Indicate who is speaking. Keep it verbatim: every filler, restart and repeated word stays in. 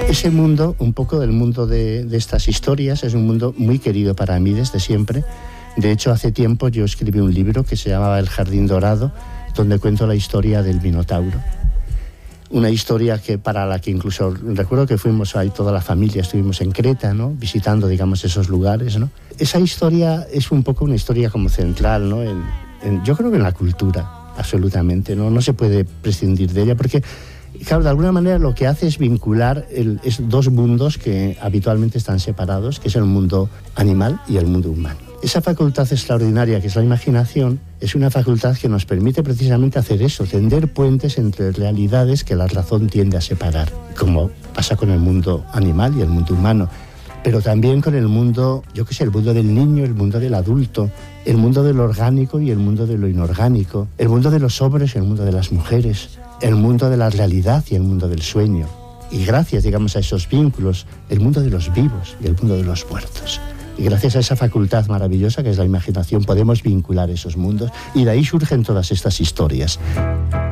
Speaker 1: Ese mundo, un poco del mundo de, de estas historias, es un mundo muy querido para mí desde siempre. De hecho, hace tiempo yo escribí un libro que se llamaba El Jardín Dorado, donde cuento la historia del Minotauro. Una historia que para la que incluso recuerdo que fuimos ahí toda la familia, estuvimos en Creta, ¿no? Visitando, digamos, esos lugares, ¿no? Esa historia es un poco una historia como central, ¿no? En, en, yo creo que en la cultura, absolutamente, ¿no? No se puede prescindir de ella porque, claro, de alguna manera lo que hace es vincular el, es dos mundos que habitualmente están separados, que es el mundo animal y el mundo humano. Esa facultad extraordinaria que es la imaginación es una facultad que nos permite precisamente hacer eso, tender puentes entre realidades que la razón tiende a separar, como pasa con el mundo animal y el mundo humano, pero también con el mundo, yo qué sé, el mundo del niño, el mundo del adulto, el mundo de lo orgánico y el mundo de lo inorgánico, el mundo de los hombres y el mundo de las mujeres, el mundo de la realidad y el mundo del sueño. Y gracias, digamos, a esos vínculos, el mundo de los vivos y el mundo de los muertos. Y gracias a esa facultad maravillosa que es la imaginación podemos vincular esos mundos y de ahí surgen todas estas historias.